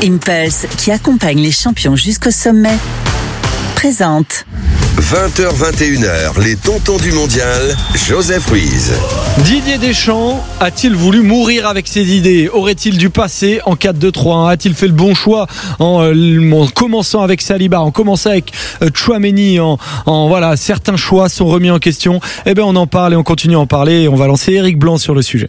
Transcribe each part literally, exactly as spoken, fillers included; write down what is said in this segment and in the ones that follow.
Impulse, qui accompagne les champions jusqu'au sommet, présente. vingt heures vingt et une heures, les tontons du mondial, Joseph Ruiz. Didier Deschamps a-t-il voulu mourir avec ses idées ? Aurait-il dû passer en quatre deux trois un ? A-t-il fait le bon choix en, euh, en commençant avec Saliba, en commençant avec euh, Tchouaméni en, en voilà, certains choix sont remis en question. Eh bien, on en parle et on continue à en parler et on va lancer Eric Blanc sur le sujet.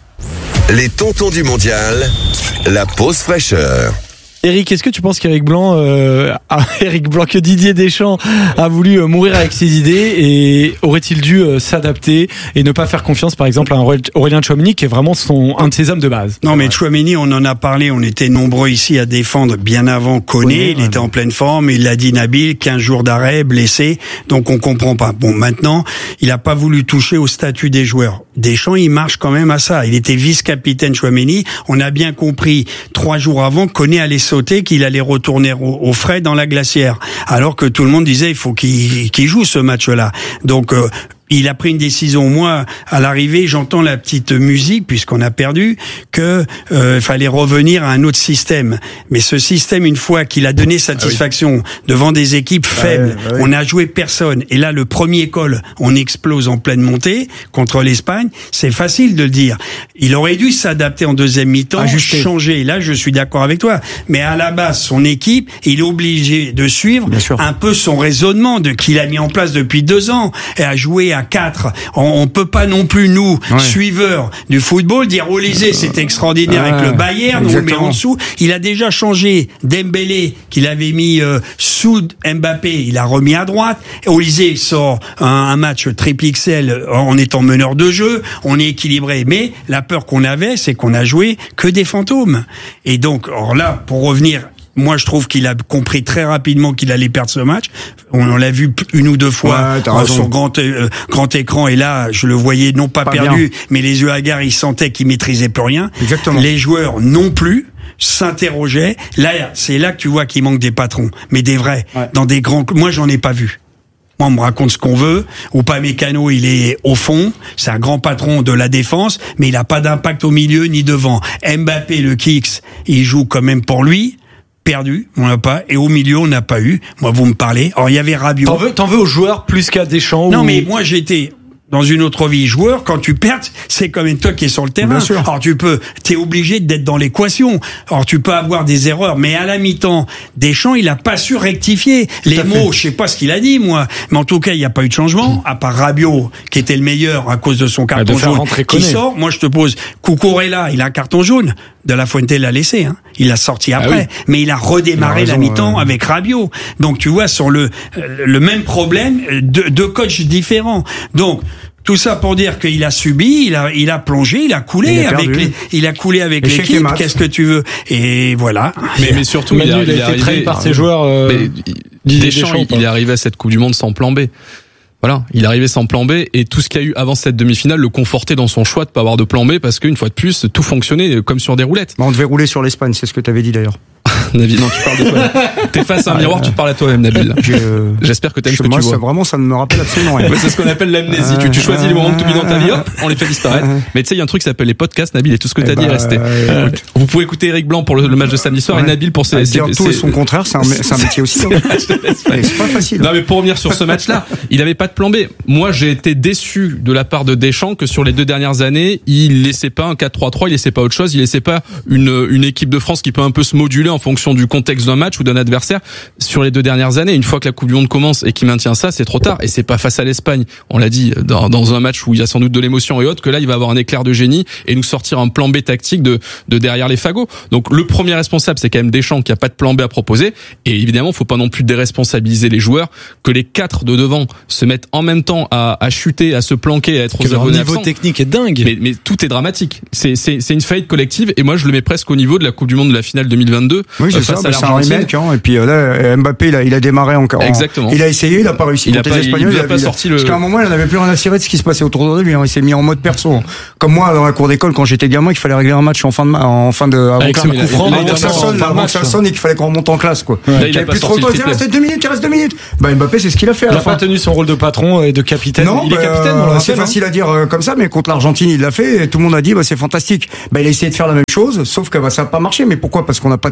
Les tontons du mondial, la pause fraîcheur. Eric, est-ce que tu penses qu'Eric Blanc, euh, Eric Blanc, que Didier Deschamps a voulu euh, mourir avec ses idées et aurait-il dû euh, s'adapter et ne pas faire confiance, par exemple, à Aurélien Tchouaméni, qui est vraiment son un de ses hommes de base? Non, mais Tchouaméni, on en a parlé, on était nombreux ici à défendre bien avant Koné, il était en pleine forme, il l'a dit Nabil, quinze jours d'arrêt, blessé, donc on comprend pas. Bon, maintenant, il a pas voulu toucher au statut des joueurs. Deschamps, il marche quand même à ça. Il était vice-capitaine Tchouaméni, on a bien compris trois jours avant, Koné allait sauter, qu'il allait retourner au, au frais dans la glacière, alors que tout le monde disait il faut qu'il, qu'il joue ce match-là. Donc euh, il a pris une décision. Moi, à l'arrivée, j'entends la petite musique, puisqu'on a perdu, que euh, fallait revenir à un autre système. Mais ce système, une fois qu'il a donné satisfaction ah oui. devant des équipes faibles, ah oui, ah oui. on n'a joué personne. Et là, le premier col, on explose en pleine montée contre l'Espagne. C'est facile de le dire. Il aurait dû s'adapter en deuxième mi-temps, Ajuster. changer. Là, je suis d'accord avec toi. Mais à la base, son équipe, il est obligé de suivre un peu son raisonnement de qu'il a mis en place depuis deux ans et à jouer à quatre. On, on peut pas non plus, nous, ouais. suiveurs du football, dire Olysée, c'est extraordinaire ouais. avec le Bayern, Exactement. on le met en dessous. Il a déjà changé Dembélé, qu'il avait mis euh, sous Mbappé, il a remis à droite. Olysée sort un, un match triple X L en étant meneur de jeu. On est équilibré. Mais la peur qu'on avait, c'est qu'on a joué que des fantômes. Et donc, alors là, pour revenir... Moi, je trouve qu'il a compris très rapidement qu'il allait perdre ce match. On, on l'a vu une ou deux fois ouais, euh, sur grand, euh, grand écran. Et là, je le voyais non pas, pas perdu, bien. mais les yeux hagards, il sentait qu'il maîtrisait plus rien. Exactement. Les joueurs non plus s'interrogeaient. Là, c'est là que tu vois qu'il manque des patrons, mais des vrais. Ouais. Dans des grands. Moi, j'en ai pas vu. Moi, on me raconte ce qu'on veut. Upamecano, il est au fond. C'est un grand patron de la défense, mais il a pas d'impact au milieu ni devant. Mbappé, le Kicks, il joue quand même pour lui. Perdu, on n'a pas, et au milieu on n'a pas eu. Moi, vous me parlez. Alors il y avait Rabiot. T'en veux, t'en veux aux joueurs plus qu'à Deschamps? Non, ou... mais moi j'étais dans une autre vie joueur. Quand tu perds, c'est quand même toi qui es sur le terrain. Alors tu peux, t'es obligé d'être dans l'équation. Alors tu peux avoir des erreurs, mais à la mi-temps, Deschamps, il a pas su rectifier les mots. Je sais pas ce qu'il a dit, moi, mais en tout cas, il n'y a pas eu de changement. À part Rabiot, qui était le meilleur à cause de son carton de jaune, qui sort. Moi, je te pose, Cucurella, il a un carton jaune. De La Fuente l'a laissé, hein. Il l'a sorti après, ah oui. mais il a redémarré il a raison, la mi-temps euh... avec Rabiot. Donc tu vois, sur le le même problème, deux, deux coachs différents. Donc tout ça pour dire qu'il a subi, il a il a plongé, il a coulé il avec les, il a coulé avec Échec l'équipe. Qu'est-ce que tu veux? Et voilà. Mais, mais surtout, Manu, il, a, il a il été arrivé, trahi par ses joueurs. Euh, mais, Deschamps, Deschamps il, il est arrivé à cette Coupe du Monde sans plan B. Voilà, il est arrivé sans plan B et tout ce qu'il y a eu avant cette demi-finale le confortait dans son choix de pas avoir de plan B parce qu'une fois de plus, tout fonctionnait comme sur des roulettes. Bah on devait rouler sur l'Espagne, c'est ce que tu avais dit d'ailleurs. Nabil, non, tu parles de quoi? T'es face à un miroir, tu te parles à toi-même, Nabil. Je... J'espère que t'aimes ce que moi, tu vois. Ça, vraiment, ça ne me rappelle absolument rien. Ouais, c'est ce qu'on appelle l'amnésie. Tu, tu choisis les moments de t'oublies dans ta vie, hop, on les fait disparaître. Mais tu sais, il y a un truc qui s'appelle les podcasts, Nabil, et tout ce que t'as eh dit bah, est resté. Euh, Vous pouvez écouter Eric Blanc pour le, le match de samedi soir ouais. et Nabil pour ses... Dire tout et son contraire, c'est un, c'est un métier aussi. Hein. C'est pas facile. Non, mais pour revenir sur ce match-là, il avait pas de plan B. Moi, j'ai été déçu de la part de Deschamps que sur les deux dernières années, il laissait pas un quatre trois trois, il laissait pas autre chose, il laissait pas une, une équipe de France qui peut un peu se moduler en fonction du contexte d'un match ou d'un adversaire. Sur les deux dernières années, une fois que la Coupe du Monde commence et qu'il maintient ça, c'est trop tard. Et c'est pas face à l'Espagne, on l'a dit, dans, dans un match où il y a sans doute de l'émotion et autres, que là il va avoir un éclair de génie et nous sortir un plan B tactique de, de derrière les fagots. Donc le premier responsable, c'est quand même Deschamps qui a pas de plan B à proposer. Et évidemment, faut pas non plus déresponsabiliser les joueurs, que les quatre de devant se mettent en même temps à, à chuter, à se planquer, à être aux abonnés absents. Le niveau technique est dingue. Mais, mais tout est dramatique. C'est, c'est, c'est une faillite collective et moi je le mets presque au niveau de la Coupe du Monde de la finale deux mille vingt-deux. Oui, c'est face ça, à bah, c'est un remake, hein, et puis euh, là, Mbappé, il a, il a démarré encore. Exactement. Il a essayé, il a pas réussi. Il a pas, il, il, il a pas sorti le... Parce qu'à un moment, il n'avait plus rien à cirer de ce qui se passait autour de lui. Hein. Il s'est mis en mode perso. Comme moi, dans la cour d'école, quand j'étais gamin, il fallait régler un match en fin de, ma... en fin de, avant que ça sonne, avant que ça sonne et qu'il fallait qu'on remonte en classe, quoi. Ouais. Il avait plus trop de temps. Il restait deux minutes, il reste deux minutes. Bah, Mbappé, c'est ce qu'il a fait à la fin. Il a pas tenu son rôle de patron et de capitaine. Non, il est capitaine. C'est facile à dire comme ça, mais contre l'Argentine, il l'a fait et tout le monde a dit, bah, c'est fantastique. Bah, il a essayé de faire la même chose, sauf que, bah, ça n'a pas marché. Mais pourquoi? Parce qu'on n'a pas de certitude.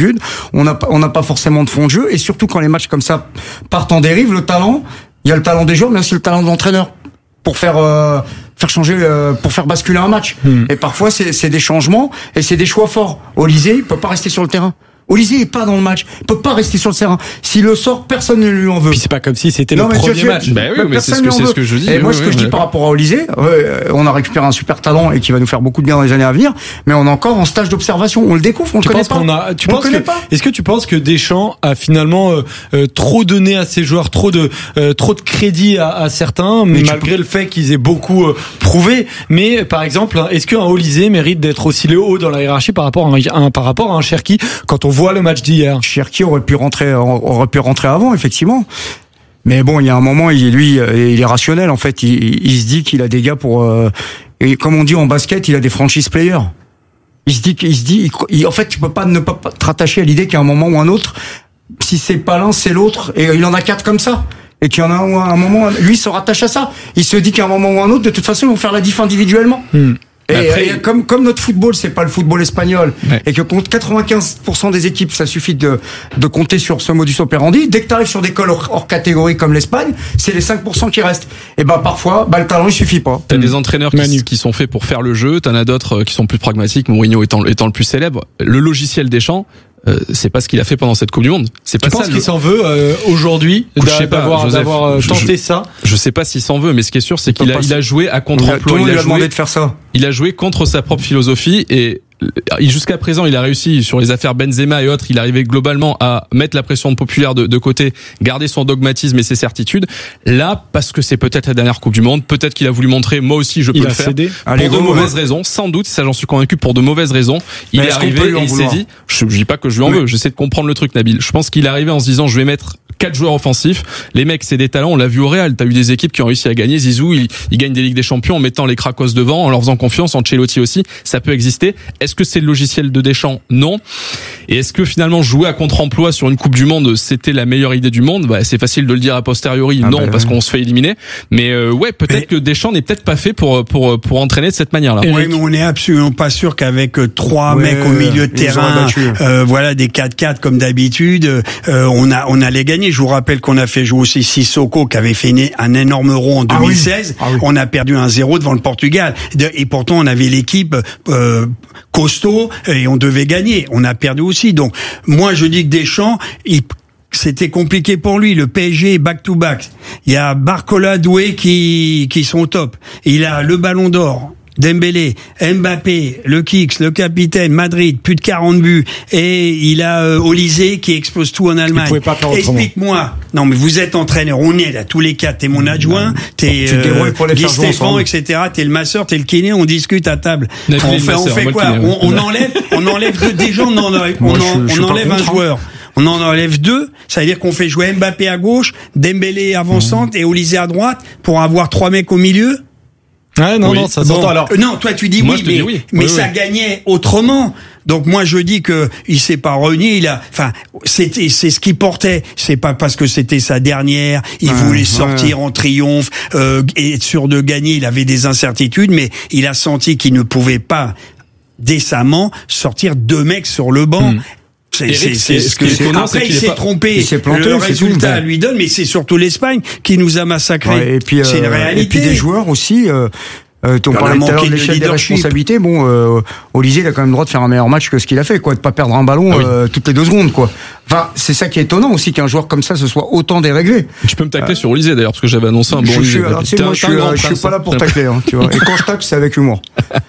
d'habitude. On n'a pas, on n'a pas forcément de fond de jeu, et surtout quand les matchs comme ça partent en dérive, le talent, il y a le talent des joueurs, mais aussi le talent de l'entraîneur pour faire euh, faire changer, euh, pour faire basculer un match. Hmm. Et parfois c'est, c'est des changements et c'est des choix forts. Olysée, il peut pas rester sur le terrain. Olysée est pas dans le match, il peut pas rester sur le terrain. S'il le sort, personne ne lui en veut. Puis c'est pas comme si c'était non, le premier tu, match. Bah oui, mais c'est ce, que, c'est ce que je dis. Et oui, moi, oui, ce que oui, je dis par rapport à Olysée, euh, on a récupéré un super talent et qui va nous faire beaucoup de bien dans les années à venir, mais on est encore en stage d'observation. On le découvre, on tu le connaît pas. Qu'on a, tu on penses le connais que, pas. Est-ce que tu penses que Deschamps a finalement euh, euh, trop donné à ses joueurs, trop de euh, trop de crédit à, à certains, mais malgré peux... le fait qu'ils aient beaucoup euh, prouvé. Mais par exemple, est-ce qu'un Olysée mérite d'être aussi le haut dans la hiérarchie par rapport à un, un par rapport à un Cherki quand on voit le match d'hier? Cherki aurait pu rentrer, aurait pu rentrer avant, effectivement. Mais bon, il y a un moment, il, lui, il est rationnel, en fait. Il, il se dit qu'il a des gars pour, euh, et comme on dit en basket, il a des franchise players. Il se dit qu'il se dit, il, il, en fait, tu peux pas ne pas te rattacher à l'idée qu'à un moment ou un autre, si c'est pas l'un, c'est l'autre, et il en a quatre comme ça. Et qu'il y en a un, un moment, lui se rattache à ça. Il se dit qu'à un moment ou un autre, de toute façon, ils vont faire la diff individuellement. Hmm. Et, Après, et comme comme notre football, c'est pas le football espagnol, ouais. et que contre quatre-vingt-quinze pour cent des équipes, ça suffit de de compter sur ce modus operandi. Dès que t'arrives sur des cols hors, hors catégorie comme l'Espagne, c'est les cinq pour cent qui restent. Et ben parfois, bah le talent il suffit pas. T'as mmh. des entraîneurs qui, qui sont faits pour faire le jeu, t'en as d'autres qui sont plus pragmatiques. Mourinho étant étant le plus célèbre. Le logiciel Deschamps, Euh, c'est pas ce qu'il a fait pendant cette Coupe du Monde. C'est pas tu ça. penses qu'il s'en veut euh, aujourd'hui d'avoir, Joseph, d'avoir euh, tenté je, ça? Je sais pas s'il s'en veut, mais ce qui est sûr, c'est qu'il a, il a joué à contre-emploi. Il, il a, a demandé joué, de faire ça. Il a joué contre sa propre philosophie et jusqu'à présent, il a réussi sur les affaires Benzema et autres. Il arrivait globalement à mettre la pression populaire de, de côté, garder son dogmatisme et ses certitudes. Là, parce que c'est peut-être la dernière Coupe du Monde, peut-être qu'il a voulu montrer, moi aussi, je peux il le a faire. Cédé. Pour Allez, de go, mauvaises ouais. raisons, sans doute. Ça, j'en suis convaincu. Pour de mauvaises raisons, il mais est arrivé et il s'est dit. Je, je dis pas que je lui en veux. J'essaie de comprendre le truc, Nabil. Je pense qu'il est arrivé en se disant, je vais mettre quatre joueurs offensifs. Les mecs, c'est des talents. On l'a vu au Real. T'as eu des équipes qui ont réussi à gagner. Zizou, il, il gagne des Ligues des Champions en mettant les Krakos devant, en leur faisant confiance. Ancelotti aussi. Ça peut exister. Est-ce que c'est le logiciel de Deschamps? Non. Et est-ce que finalement jouer à contre-emploi sur une Coupe du Monde, c'était la meilleure idée du monde? Bah, c'est facile de le dire a posteriori. Ah non, bah, parce ouais. qu'on se fait éliminer. Mais euh, ouais, peut-être mais... que Deschamps n'est peut-être pas fait pour pour pour entraîner de cette manière-là. Oui, mais on n'est absolument pas sûr qu'avec trois ouais, mecs au milieu de terrain, euh, voilà, des quatre quatre comme d'habitude, euh, on a on allait gagner. Je vous rappelle qu'on a fait jouer aussi Sissoko qui avait fait un énorme euro en deux mille seize. Ah oui. Ah oui. On a perdu un zéro devant le Portugal. Et pourtant, on avait l'équipe euh, costaud et on devait gagner. On a perdu aussi. Donc, moi, je dis que Deschamps, il c'était compliqué pour lui. Le P S G back to back. Il y a Barcola, Doué qui qui sont au top. Il a le Ballon d'Or. Dembélé, Mbappé, le Kicks, le capitaine, Madrid, plus de quarante buts, et il a euh, Olysée qui explose tout en Allemagne. Explique-moi. Non, mais vous êtes entraîneur, on est là tous les quatre. T'es mon adjoint, t'es euh, Guy Stéphane, et cetera. T'es le masseur, t'es le kiné. On discute à table. On fait, on fait quoi on, on enlève, on enlève deux, des gens, on enlève, on, en, on enlève un joueur. On en enlève deux, ça veut dire qu'on fait jouer Mbappé à gauche, Dembélé avant-centre mmh. et Olysée à droite pour avoir trois mecs au milieu. Ouais, non, oui. non, ça bon. s'entend alors. Euh, non, toi tu dis moi, oui, mais, dis oui. mais oui, ça oui. gagnait autrement. Donc moi je dis que il s'est pas renié, il a, enfin c'était c'est ce qu'il portait. C'est pas parce que c'était sa dernière, il ouais, voulait sortir ouais. en triomphe euh, et être sûr de gagner. Il avait des incertitudes, mais il a senti qu'il ne pouvait pas décemment sortir deux mecs sur le banc. Mmh. C'est, c'est, c'est ce que c'est après il s'est pas... trompé. Il s'est planté, le résultat lui donne, mais c'est surtout l'Espagne qui nous a massacrés. Ouais, et puis, c'est une euh, réalité. Et puis des joueurs aussi. Euh... Euh, on parlait tout à l'heure de l'échelle des responsabilités. Bon, euh, Olysée, il a quand même le droit de faire un meilleur match que ce qu'il a fait, quoi, de pas perdre un ballon ah oui. euh, toutes les deux secondes, quoi. Enfin, c'est ça qui est étonnant aussi qu'un joueur comme ça se soit autant déréglé. Tu peux me tacler euh, sur Olysée d'ailleurs, parce que j'avais annoncé un bon je Olysée. Suis, alors, tu sais, moi, je suis, euh, je suis pas là pour tacler, hein, tu vois. Et quand je tacle, c'est avec humour.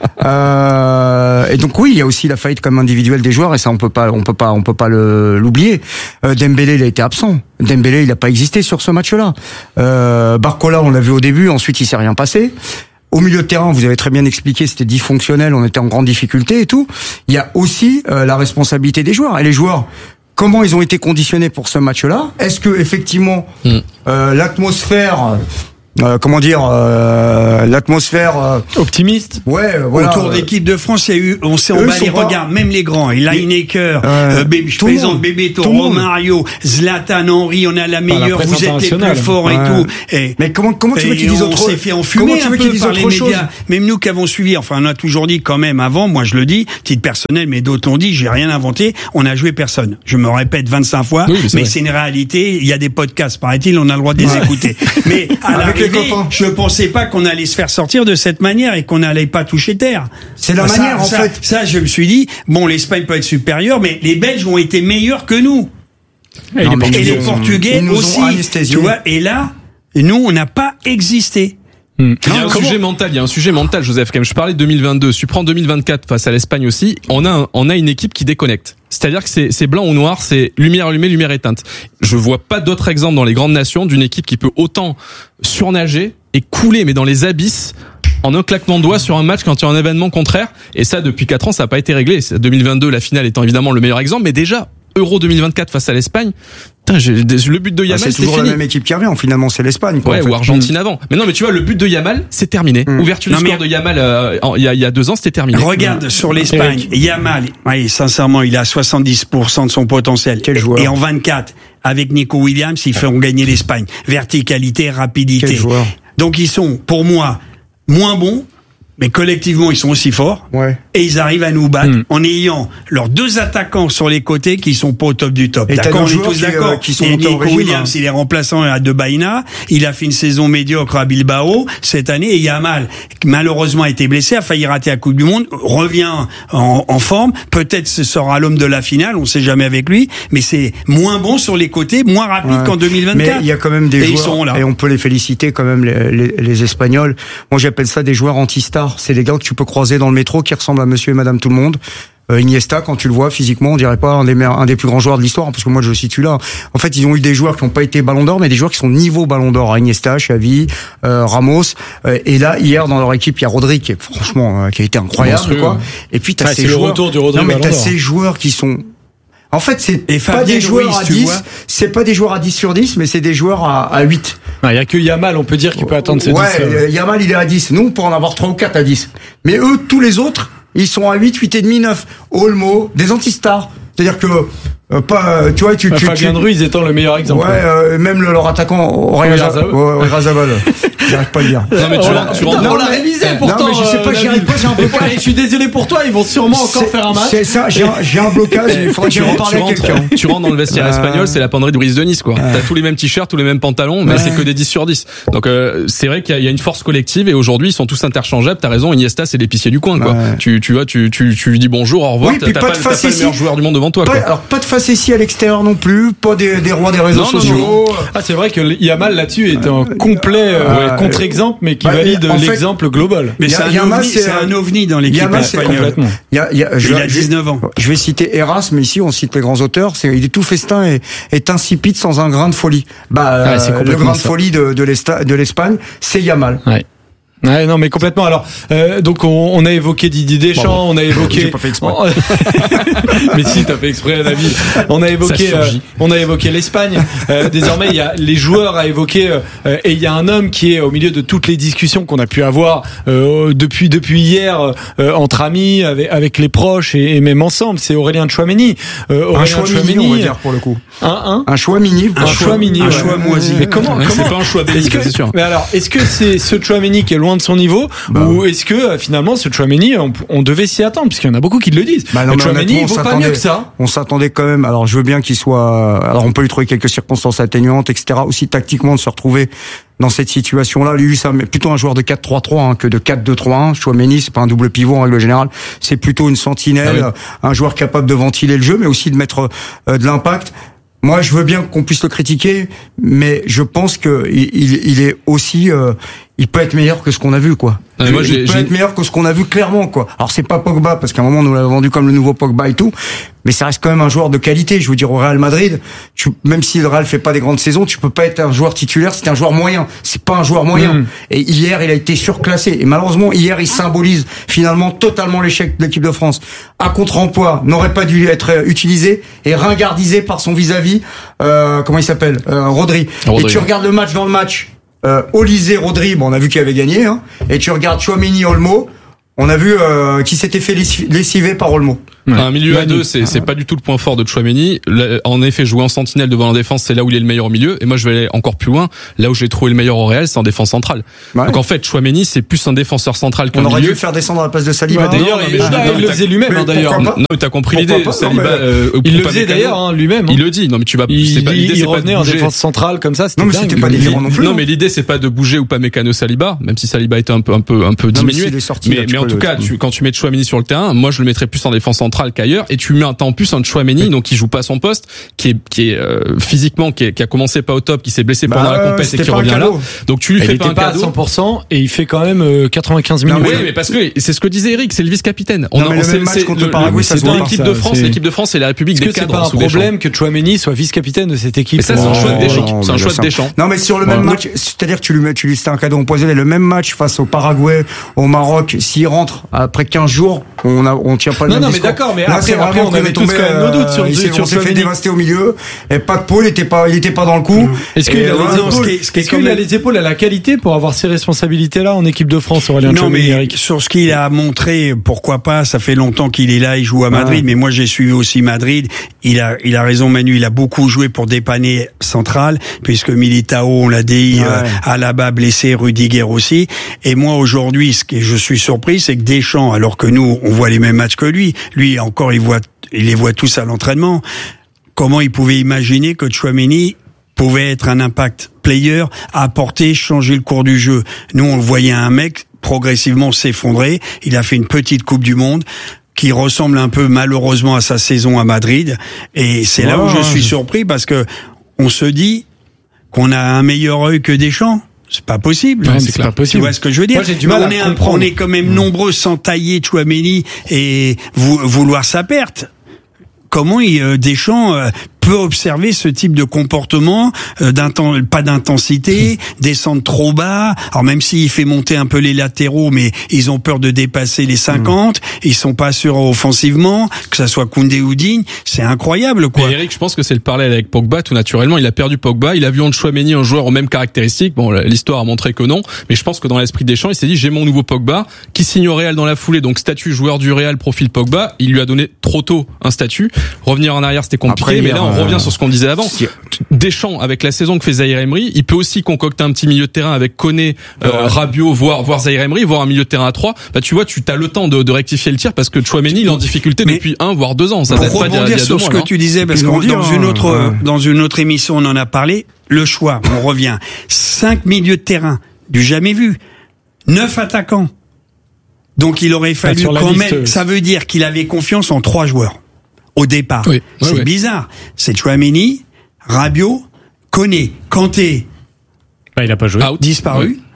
euh, et donc oui, il y a aussi la faillite comme individuelle des joueurs, et ça on peut pas, on peut pas, on peut pas le, l'oublier. Euh, Dembélé, il a été absent. Dembélé, il a pas existé sur ce match-là. Euh, Barcola, on l'a vu au début, ensuite il s'est rien passé. Au milieu de terrain, vous avez très bien expliqué, c'était dysfonctionnel, on était en grande difficulté et tout. Il y a aussi euh, la responsabilité des joueurs. Et les joueurs, comment ils ont été conditionnés pour ce match-là? Est-ce que effectivement mm. euh, l'atmosphère euh, comment dire, euh, l'atmosphère euh, optimiste. Ouais, voilà. Autour de l'équipe de France, il y a eu, on s'est emballé. Regarde, même les grands, Lineker, euh, Bébé, je plaisante, Bebeto, Romario, Zlatan, Henry, on a la meilleure, vous êtes les plus forts ouais. et tout. Et, mais comment, comment tu veux qu'ils disent autre chose? On s'est fait enfumer un peu par les médias. Même nous qui avons suivi, enfin, on a toujours dit quand même avant, moi je le dis, titre personnel, mais d'autres l'ont dit, j'ai rien inventé, on a joué personne. Je me répète vingt-cinq fois, oui, mais, mais c'est une réalité, il y a des podcasts, paraît-il, on a le droit de les ouais. écouter. Mais à l'arrivée, je pensais pas qu'on allait se faire sortir de cette manière et qu'on n'allait pas toucher terre. C'est la ça, manière, en ça, fait. Ça, je me suis dit, bon, l'Espagne peut être supérieure, mais les Belges ont été meilleurs que nous. Et, non, les, Portugais, et les Portugais aussi. Tu vois, et là, nous, on n'a pas existé. Hmm. Il y a un Comment sujet mental, il y a un sujet mental, Joseph, quand même. Je parlais de deux mille vingt-deux, tu prends deux mille vingt-quatre face à l'Espagne aussi, on a un, on a une équipe qui déconnecte. C'est-à-dire que c'est, c'est blanc ou noir, c'est lumière allumée, lumière éteinte. Je vois pas d'autres exemples dans les grandes nations d'une équipe qui peut autant surnager et couler, mais dans les abysses, en un claquement de doigts sur un match quand il y a un événement contraire. Et ça, depuis quatre ans, ça n'a pas été réglé. deux mille vingt-deux, la finale étant évidemment le meilleur exemple, mais déjà, Euro deux mille vingt-quatre face à l'Espagne, putain, j'ai, le but de Yamal, bah, c'est toujours fini. La même équipe qui revient, finalement, c'est l'Espagne. Quoi, ouais, en fait. ou Argentine mmh. avant. Mais non, mais tu vois, le but de Yamal, c'est terminé. Mmh. Ouverture du score de Yamal, euh, il y a, il y a deux ans, c'était terminé. Regarde, mmh. sur l'Espagne, Eric. Yamal, ouais, sincèrement, il a soixante-dix pour cent de son potentiel. Quel joueur. Et en vingt-quatre, avec Nico Williams, ils feront gagner l'Espagne. Verticalité, rapidité. Quel joueur. Donc ils sont, pour moi, moins bons, mais collectivement, ils sont aussi forts. Ouais. Et ils arrivent à nous battre mmh. en ayant leurs deux attaquants sur les côtés qui sont pas au top du top. Et d'accord, on est tous qui, d'accord. Euh, qui sont et Nico régime, Williams, hein. il est remplaçant à De Baïna. Il a fait une saison médiocre à Bilbao cette année. Et Yamal, malheureusement, a été blessé, a failli rater la Coupe du Monde, revient en, en forme. Peut-être ce sera l'homme de la finale, on sait jamais avec lui. Mais c'est moins bon sur les côtés, moins rapide ouais. qu'en deux mille vingt-quatre. Mais il y a quand même des et joueurs, ils sont là. Et on peut les féliciter quand même, les, les, les Espagnols. Moi, j'appelle ça des joueurs anti-stars. C'est des gars que tu peux croiser dans le métro qui ressemblent à monsieur et madame tout le monde. Euh, Iniesta, quand tu le vois physiquement, on dirait pas un des meilleurs, un des plus grands joueurs de l'histoire, parce que moi je le situe là. En fait, ils ont eu des joueurs qui n'ont pas été Ballon d'Or, mais des joueurs qui sont niveau Ballon d'Or. Iniesta, Xavi, euh, Ramos. Euh, et là, hier dans leur équipe, il y a Rodri qui est franchement, euh, qui a été incroyable, quoi. Et puis t'as ouais, ces c'est joueurs. Le retour du Rodri non mais Ballon t'as d'Or. ces joueurs qui sont. En fait, c'est et pas Fabien des joueurs Ruiz, à dix, c'est pas des joueurs à dix sur dix, mais c'est des joueurs à, à huit. Il y a que Yamal, on peut dire, qui peut atteindre ces ouais, dix. Ouais, Yamal, il est à dix. Nous, on peut en avoir trois ou quatre à dix. Mais eux, tous les autres, ils sont à huit, huit et demi, neuf. Olmo, des anti-stars. C'est-à-dire que, euh, pas, tu vois, tu, bah, tu, Fabien tu... Ruiz étant le meilleur exemple. Ouais, euh, même le, leur attaquant, Oyarzabal. J'arrive pas à le dire. Non, mais tu, voilà. tu, tu, on l'a révisé pourtant. Non, mais je sais pas, j'y arrive pas, j'ai un blocage. Je suis désolé pour toi, ils vont sûrement encore c'est, faire un match. C'est ça, j'ai un, j'ai un blocage, il faudrait que j'en parle à quelqu'un. Tu rentres dans le vestiaire espagnol, c'est la penderie de Brice de Nice, quoi. T'as tous les mêmes t-shirts, tous les mêmes pantalons, mais c'est que des dix sur dix. Donc, euh, c'est vrai qu'il y a une force collective et aujourd'hui, ils sont tous interchangeables. T'as raison, Iniesta, c'est l'épicier du coin, quoi. Tu, tu vois, tu, tu, tu lui dis bonjour, au revoir, t'as pas le meilleur joueur du monde devant toi, quoi. Alors, pas de facétie à l'extérieur non plus, pas des, des rois des réseaux non, sociaux. Non, non. Ah, c'est vrai que Yamal là-dessus est un complet euh, ouais, contre-exemple, mais qui bah, valide en l'exemple fait, global. Mais c'est un, Yamal, ovni, c'est un ovni dans l'équipe Yamal, espagnole. Il y a, il y a, je, il a dix-neuf ans. Je vais citer Erasme ici, on cite les grands auteurs. C'est, il est tout festin et est insipide sans un grain de folie. Bah, ouais, euh, le grain de folie de, de, de l'Espagne, c'est Yamal. Ouais. Ouais, non, mais complètement. Alors, euh, donc on, on a évoqué Didier Deschamps, bon, on a évoqué. J'ai pas fait exprès. Mais si, t'as fait exprès, David. On a évoqué, euh, on a évoqué l'Espagne. Euh, désormais, il y a les joueurs à évoquer, euh, et il y a un homme qui est au milieu de toutes les discussions qu'on a pu avoir euh, depuis depuis hier euh, entre amis, avec, avec les proches et, et même ensemble. C'est Aurélien Tchouaméni. Euh, Aurélien un choix Tchouaméni, mini, on va dire pour le coup. Un, un, un choix mini, un, un choix, choix mini, un ouais. choix moisi. Mais comment, ouais, comment c'est pas un choix béni, c'est sûr. Mais alors, est-ce que c'est ce Tchouaméni qui est loin de son niveau, bah, ou est-ce que euh, finalement ce Tchouaméni, on, on devait s'y attendre, puisqu'il y en a beaucoup qui le disent. Bah non, le Tchouaméni, il vaut pas mieux que ça. On s'attendait quand même. Alors, je veux bien qu'il soit. Alors, on peut lui trouver quelques circonstances atténuantes, et cetera. Aussi tactiquement de se retrouver dans cette situation-là. Lui, c'est plutôt un joueur de quatre trois trois hein, que de quatre deux trois un. Tchouaméni, c'est pas un double pivot en règle générale. C'est plutôt une sentinelle, ah oui. un joueur capable de ventiler le jeu, mais aussi de mettre euh, de l'impact. Moi, je veux bien qu'on puisse le critiquer, mais je pense que il, il, il est aussi. Euh, il peut être meilleur que ce qu'on a vu, quoi. Ouais, moi, il j'ai, peut j'ai... être meilleur que ce qu'on a vu clairement, quoi. Alors c'est pas Pogba parce qu'à un moment on nous l'a vendu comme le nouveau Pogba et tout, mais ça reste quand même un joueur de qualité. Je veux dire au Real Madrid, tu, même si le Real fait pas des grandes saisons, tu peux pas être un joueur titulaire. C'est un joueur moyen. C'est pas un joueur moyen. Mmh. Et hier il a été surclassé. Et malheureusement hier il symbolise finalement totalement l'échec de l'équipe de France. À contre-emploi, n'aurait pas dû être utilisé et ringardisé par son vis-à-vis. Euh, comment il s'appelle, euh, Rodri. Rodri. Et tu regardes le match dans le match. euh, Olysée, Rodri, bon, on a vu qui avait gagné, hein, et tu regardes Tchouaméni, Olmo, on a vu euh, qui s'était fait lessiver par Olmo. Ouais. Un milieu à deux, c'est, c'est pas du tout le point fort de Tchouaméni. En effet, jouer en sentinelle devant la défense, c'est là où il est le meilleur au milieu. Et moi, je vais aller encore plus loin. Là où j'ai trouvé le meilleur au Real, c'est en défense centrale. Ouais. Donc en fait, Tchouaméni, c'est plus un défenseur central qu'un milieu. On aurait dû le faire descendre à la place de Saliba. Ouais, d'ailleurs, non, mais, ah, il le faisait lui-même, hein, d'ailleurs. Non, mais t'as compris l'idée. Pas, Saliba, non, euh, il le faisait d'ailleurs, hein, lui-même. Hein. Il le dit. Non, mais tu vas. Il, c'est pas, il, l'idée, il c'est revenait pas en défense centrale comme ça. C'était non, mais dingue. c'était pas différent non plus. Non, mais l'idée, c'est pas de bouger ou pas Mécano Saliba, même si Saliba était un peu, un peu, un peu diminué. Mais, mais en tout cas, quand tu mets Tchouaméni sur le terrain, moi, je le mettrais plus en défense centrale qu'ailleurs, et tu mets un temps en plus un Tchouaméni, donc qui joue pas son poste, qui est, qui est euh, physiquement, qui, est, qui a commencé pas au top, qui s'est blessé pendant bah, la compète et qui revient là. Donc tu lui fais il pas un pas cadeau. à cent pour cent et il fait quand même euh, quatre-vingt-quinze minutes. Oui, mais parce que c'est ce que disait Eric, c'est le vice-capitaine. On non, a, mais le même match contre le Paraguay, c'est dans l'équipe de France. L'équipe de France, c'est la République des cadres. C'est pas un problème que Tchouaméni soit vice-capitaine de cette équipe. Et ça, c'est un choix de Deschamps. C'est un choix de Deschamps. Non, mais sur le même match, c'est-à-dire que tu lui mets, tu lui c'était un cadeau empoisonné. Le même match face au Paraguay, au Maroc, s'il rentre après quinze jours, on a, on tient pas le même discours. Non, mais d'accord, mais là, après, après, on avait tous quand même nos doutes sur il sur s'est fait dévaster au milieu. Et pas de pôle, il était pas, il était pas dans le coup. Est-ce qu'il a les épaules, est-ce qu'il a les épaules à la qualité pour avoir ces responsabilités-là en équipe de France, Aurélien Tchouaméni? Non, mais sur ce qu'il a montré, pourquoi pas, ça fait longtemps qu'il est là, il joue à Madrid, mais moi j'ai suivi aussi Madrid. Il a, il a raison Manu, il a beaucoup joué pour dépanner central, puisque Militao, on l'a dit, ouais. euh, Alaba blessé, Rudiger aussi. Et moi aujourd'hui, ce que je suis surpris, c'est que Deschamps, alors que nous, on voit les mêmes matchs que lui, lui encore, il voit, il les voit tous à l'entraînement. Comment il pouvait imaginer que Tchouaméni pouvait être un impact player, apporter, changer le cours du jeu. Nous, on le voyait un mec progressivement s'effondrer. Il a fait une petite Coupe du Monde qui ressemble un peu malheureusement à sa saison à Madrid. Et c'est wow. là où je suis surpris parce que on se dit qu'on a un meilleur œil que Deschamps. C'est pas possible. Ouais, c'est, c'est pas possible. Tu vois ce que je veux dire? Moi, j'ai du mal on, à est comprendre. Un, on est quand même mmh. nombreux sans tailler Tchouaméni et vou- vouloir sa perte. Comment il, euh, Deschamps euh, peut observer ce type de comportement, euh, d'inten- pas d'intensité, descendre trop bas. Alors même s'il fait monter un peu les latéraux, mais ils ont peur de dépasser les cinquante, mmh. ils sont pas sûrs offensivement, que ça soit Koundé ou Digne, c'est incroyable quoi. Mais Eric, je pense que c'est le parallèle avec Pogba tout naturellement. Il a perdu Pogba, il a vu en Tchouaméni un joueur aux mêmes caractéristiques. Bon, l'histoire a montré que non, mais je pense que dans l'esprit des Deschamps, il s'est dit j'ai mon nouveau Pogba qui signe au Real dans la foulée, donc statut joueur du Real, profil Pogba. Il lui a donné trop tôt un statut. Revenir en arrière, c'était compliqué. Après, mais là, on euh... revient sur ce qu'on disait avant. Si... Deschamps, avec la saison que fait Zahir Emery, il peut aussi concocter un petit milieu de terrain avec Koné, euh, ouais. Rabiot, voire, voire Zahir Emery, voire un milieu de terrain à trois. Bah, tu vois, tu as le temps de, de rectifier le tir parce que Tchouaméni, il est en difficulté mais depuis un, voire deux ans. Ça date pas d'il y a, il y a sur deux ce mois, que tu disais, parce que dans une autre, euh, dans une autre émission, on en a parlé. Le choix, on revient. Cinq milieux de terrain, du jamais vu. Neuf attaquants. Donc, il aurait fallu quand liste, même, ça veut dire qu'il avait confiance en trois joueurs. Au départ. Oui, c'est oui, bizarre. C'est Tchouaméni, Rabiot, Koné, Kanté. Bah, il a pas joué. Out. Disparu. Oui.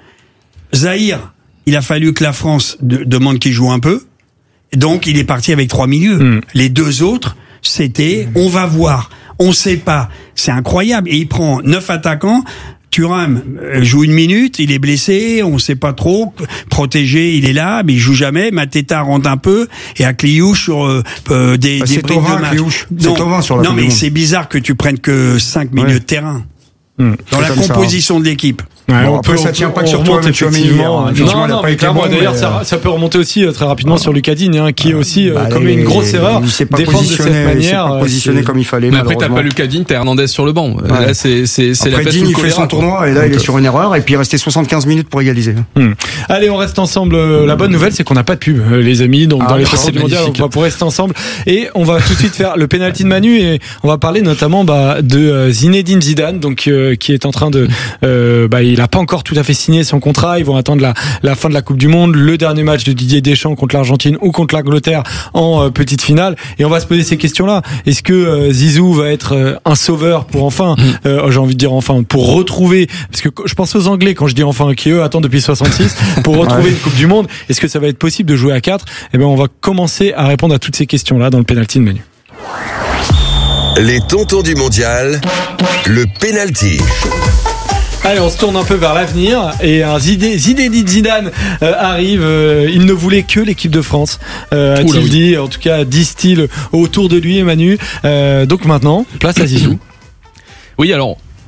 Zahir, il a fallu que la France de, demande qu'il joue un peu. Donc, il est parti avec trois milieux. Mm. Les deux autres, c'était, on va voir. On sait pas. C'est incroyable. Et il prend neuf attaquants. Thuram joue une minute, il est blessé, on sait pas trop. Protégé, il est là, mais il joue jamais. Mateta rentre un peu et Akliouche sur euh, euh, des, bah, des briques de match. C'est Thauvin sur la Non, mais c'est bizarre que tu prennes que cinq milieux ouais. de terrain mmh. dans la composition ça. de l'équipe. Ouais, bon, après, peut, ça tient pas que sur toi, effectivement. Non, non, mais clairement, d'ailleurs, ça, ça peut remonter aussi très rapidement sur Lucas Digne, hein, qui est aussi bah, commis une grosse erreur. Il s'est pas positionné, il s'est pas positionné comme il fallait. Mais après, t'as pas Lucas Digne, t'as Hernandez sur le banc. Là, c'est, c'est, c'est la Après, Digne, il fait son tournoi, et là, il est sur une erreur, et puis il restait soixante-quinze minutes pour égaliser. Allez, on reste ensemble. La bonne nouvelle, c'est qu'on n'a pas de pub, les amis. Donc, dans les passés du mondial, on va pouvoir rester ensemble. Et on va tout de suite faire le penalty de Manu, et on va parler notamment de Zinedine Zidane, donc, qui est en train de, bah, il a pas encore tout à fait signé son contrat, ils vont attendre la, la fin de la Coupe du Monde, le dernier match de Didier Deschamps contre l'Argentine ou contre l'Angleterre en euh, petite finale, et on va se poser ces questions-là. Est-ce que euh, Zizou va être euh, un sauveur pour enfin, euh, j'ai envie de dire enfin, pour retrouver, parce que je pense aux Anglais quand je dis enfin, qui eux attendent depuis soixante-six pour retrouver ouais. une Coupe du Monde. Est-ce que ça va être possible de jouer à quatre? Eh ben, on va commencer à répondre à toutes ces questions-là dans le penalty de Manu. Les tontons du mondial, le penalty. Allez, on se tourne un peu vers l'avenir et un Zidane, Zinedine Zidane euh, arrive. Euh, il ne voulait que l'équipe de France, euh, a-t-il oui. dit. En tout cas, disent-ils autour de lui, Manu. Euh, donc maintenant, place à Zizou. Oui, alors.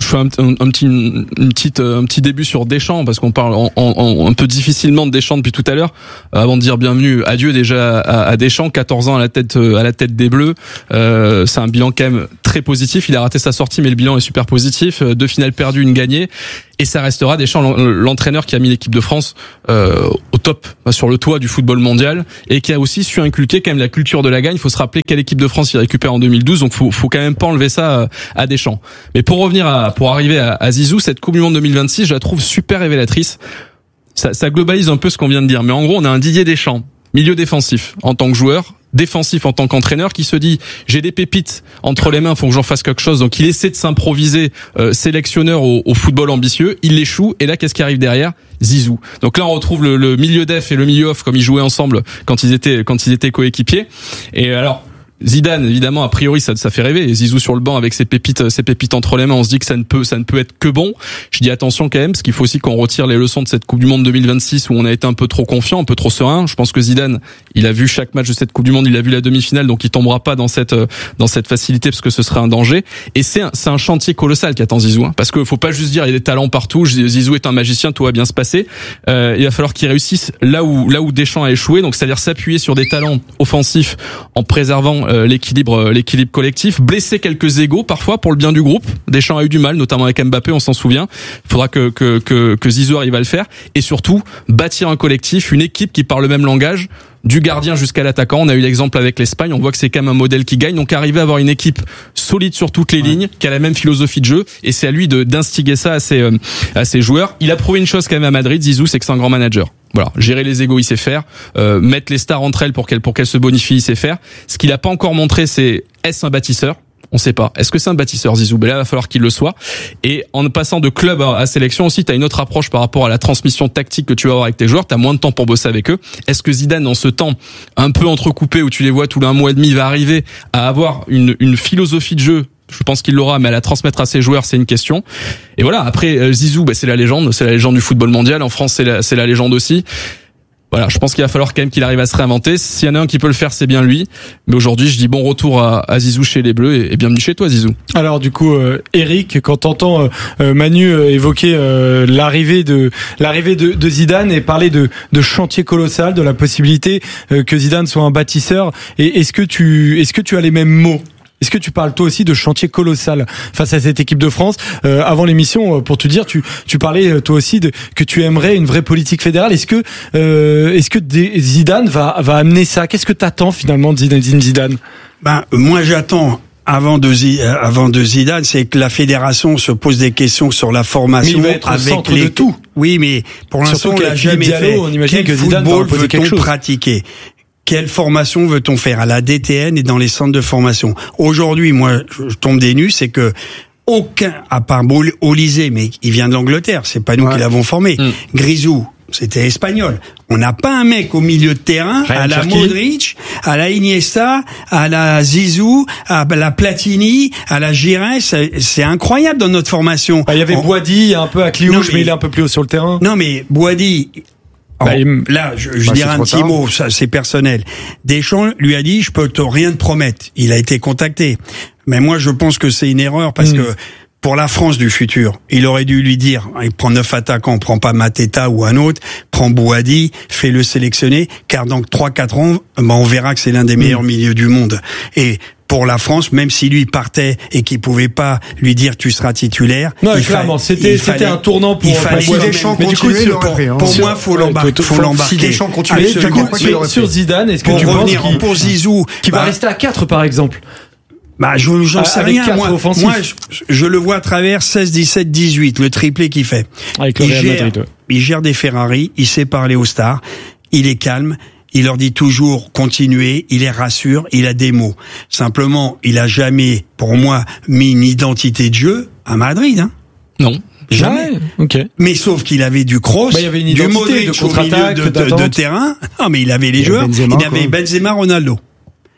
je fais un, un, un petit, une petite, un petit début sur Deschamps parce qu'on parle en, en, un peu difficilement de Deschamps depuis tout à l'heure. Euh, avant de dire bienvenue, adieu déjà à, à Deschamps, quatorze ans à la tête, à la tête des Bleus. Euh, c'est un bilan quand même très positif. Il a raté sa sortie, mais le bilan est super positif. Deux finales perdues, une gagnée. Et ça restera Deschamps, l'entraîneur qui a mis l'équipe de France euh, au top, sur le toit du football mondial, et qui a aussi su inculquer quand même la culture de la gagne. Il faut se rappeler quelle équipe de France il récupère en deux mille douze, donc faut, faut quand même pas enlever ça à Deschamps. Mais pour revenir à, pour arriver à, à Zizou, cette Coupe du Monde deux mille vingt-six, je la trouve super révélatrice. Ça, ça globalise un peu ce qu'on vient de dire. Mais en gros, on a un Didier Deschamps, milieu défensif en tant que joueur, défensif en tant qu'entraîneur, qui se dit j'ai des pépites entre les mains, faut que j'en fasse quelque chose. Donc il essaie de s'improviser euh, sélectionneur au, au football ambitieux, il l'échoue, et là qu'est-ce qui arrive derrière? Zizou. Donc là on retrouve le, le milieu def et le milieu off comme ils jouaient ensemble quand ils étaient quand ils étaient coéquipiers. Et alors Zidane, évidemment, a priori, ça, ça fait rêver. Et Zizou sur le banc avec ses pépites, ses pépites entre les mains, on se dit que ça ne peut, ça ne peut être que bon. Je dis attention quand même, parce qu'il faut aussi qu'on retire les leçons de cette Coupe du Monde deux mille vingt-six où on a été un peu trop confiant, un peu trop serein. Je pense que Zidane, il a vu chaque match de cette Coupe du Monde, il a vu la demi-finale, donc il tombera pas dans cette, dans cette facilité parce que ce serait un danger. Et c'est un, c'est un chantier colossal qu'attend Zizou, hein, parce que faut pas juste dire il y a des talents partout. Zizou est un magicien, tout va bien se passer. Euh, il va falloir qu'il réussisse là où, là où Deschamps a échoué. Donc c'est-à-dire s'appuyer sur des talents offensifs en préservant euh, l'équilibre. l'équilibre collectif, blesser quelques égos parfois pour le bien du groupe. Deschamps a eu du mal, notamment avec Mbappé, on s'en souvient. Il faudra que, que, que, que Zizou arrive à le faire. Et surtout, bâtir un collectif, une équipe qui parle le même langage, du gardien jusqu'à l'attaquant. On a eu l'exemple avec l'Espagne, on voit que c'est quand même un modèle qui gagne. Donc arriver à avoir une équipe solide sur toutes les ouais. lignes, qui a la même philosophie de jeu, et c'est à lui de, d'instiguer ça à ses, euh, à ses joueurs. Il a prouvé une chose quand même à Madrid, Zizou, c'est que c'est un grand manager. Voilà, gérer les égos, il sait faire. Euh, mettre les stars entre elles pour qu'elles pour qu'elles se bonifient, il sait faire. Ce qu'il a pas encore montré, c'est est-ce un bâtisseur? On sait pas. Est-ce que c'est un bâtisseur, Zizou? Ben là, il va falloir qu'il le soit. Et en passant de club à sélection aussi, t'as une autre approche par rapport à la transmission tactique que tu vas avoir avec tes joueurs. T'as moins de temps pour bosser avec eux. Est-ce que Zidane, dans ce temps un peu entrecoupé où tu les vois tous les un mois et demi, va arriver à avoir une, une philosophie de jeu? Je pense qu'il l'aura, mais à la transmettre à ses joueurs, c'est une question. Et voilà. Après, Zizou, ben c'est la légende. C'est la légende du football mondial. En France, c'est la, c'est la légende aussi. Voilà, je pense qu'il va falloir quand même qu'il arrive à se réinventer. S'il y en a un qui peut le faire, c'est bien lui. Mais aujourd'hui, je dis bon retour à, à Zizou chez les Bleus et, et bienvenue chez toi, Zizou. Alors du coup, euh, Eric, quand t'entends euh, Manu euh, évoquer euh, l'arrivée de l'arrivée de, de Zidane et parler de, de chantier colossal, de la possibilité euh, que Zidane soit un bâtisseur, et est-ce que tu est-ce que tu as les mêmes mots? Est-ce que tu parles toi aussi de chantier colossal face à cette équipe de France? euh, Avant l'émission, pour te dire, tu tu parlais toi aussi de que tu aimerais une vraie politique fédérale. Est-ce que euh, est-ce que Zidane va va amener ça? Qu'est-ce que t'attends finalement de Zinedine Zidane? Ben moi j'attends. Avant de, avant de Zidane, c'est que la fédération se pose des questions sur la formation. Mais il va être au avec centre les... de tout. Oui, mais pour l'instant, on l'a jamais Diallo, fait. On imagine Quel que Zidane football va poser quelque veut-on chose. pratiquer? Quelle formation veut-on faire à la D T N et dans les centres de formation? Aujourd'hui, moi, je tombe des nues, c'est que aucun, à part Olysée, mais il vient de l'Angleterre, c'est pas nous ouais. qui l'avons formé. Mm. Grisou, c'était espagnol. On n'a pas un mec au milieu de terrain, Ryan à la Cherki. Modric, à la Iniesta, à la Zizou, à la Platini, à la Giray. C'est, c'est incroyable dans notre formation. Bah, il y avait On... Boadi, un peu à Cliouche, mais... mais il est un peu plus haut sur le terrain. Non, mais Boadi... Oh, bah, il... Là, je, je bah, dirais un petit tard. mot, ça c'est personnel. Deschamps lui a dit, je peux te rien te promettre. Il a été contacté. Mais moi, je pense que c'est une erreur parce mmh. que pour la France du futur, il aurait dû lui dire, il prend neuf attaquants, prend pas Mateta ou un autre, prend Boadi, fais-le sélectionner, car dans trois quatre ans, ben, on verra que c'est l'un des meilleurs mmh. milieux du monde. Et pour la France, même si lui partait et qu'il pouvait pas lui dire tu seras titulaire. Non, clairement, fa- c'était, c'était fallait, un tournant pour, il fallait, pour Deschamps continuer. Pour, pour, pour sur, moi, faut l'embarquer. Faut l'embarquer. Si Deschamps continue, sur, sur Zidane, est-ce que pour tu revenir penses qu'il, pour Zizou, qui bah, va rester à quatre par exemple? Bah, je, j'en sais avec rien. Moi, moi je, je le vois à travers seize, dix-sept, dix-huit, le triplé qu'il fait. Avec le il, Real gère, Madrid. il gère des Ferrari, il sait parler aux stars, il est calme. Il leur dit toujours continuez, il les rassure, il a des mots. Simplement, il a jamais, pour moi, mis une identité de jeu à Madrid. Hein. Non. Jamais. Ouais, okay. Mais sauf qu'il avait du cross, bah, il y avait une du Modric au milieu de, de, de terrain. Non, mais il avait les il joueurs. Benzema, il avait Benzema, Ronaldo.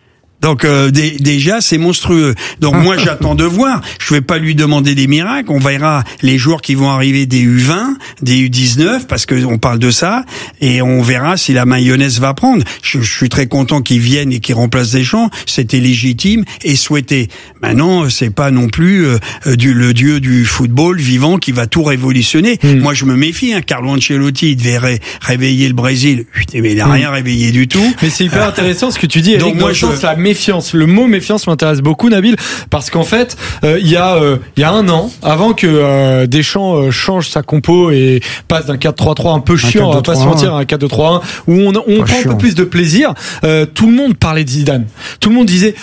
Donc euh, d- déjà c'est monstrueux. Donc moi j'attends de voir. Je vais pas lui demander des miracles. On verra les joueurs qui vont arriver des U vingt, des U dix-neuf, parce que on parle de ça, et on verra si la mayonnaise va prendre. Je, je suis très content qu'ils viennent et qu'ils remplacent Deschamps. C'était légitime et souhaité. Maintenant c'est pas non plus euh, du, le dieu du football vivant qui va tout révolutionner. Mmh. Moi je me méfie. Hein. Carlo Ancelotti il devait ré- réveiller le Brésil, putain, mais il a mmh. rien réveillé du tout. Mais c'est hyper intéressant ce que tu dis. Eric, donc moi je sens la méfiance. Le mot méfiance m'intéresse beaucoup, Nabil, parce qu'en fait euh, il y a euh, il y a un an, avant que euh, Deschamps euh, change sa compo et passe d'un quatre trois trois un peu chiant, on va pas se mentir, à un quatre deux trois un où on, on prend chiant. un peu plus de plaisir. Euh, tout le monde parlait de Zidane. Tout le monde disait